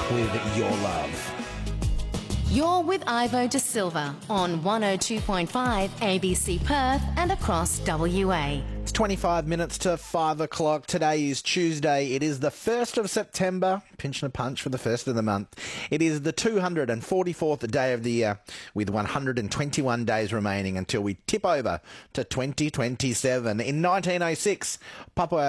with Your Love. You're with Ivo De Silva on 102.5 ABC Perth and across WA. It's 25 minutes to 5 o'clock. Today is Tuesday. It is the 1st of September. Pinch and a punch for the 1st of the month. It is the 244th day of the year, with 121 days remaining until we tip over to 2027. In 1906, Papua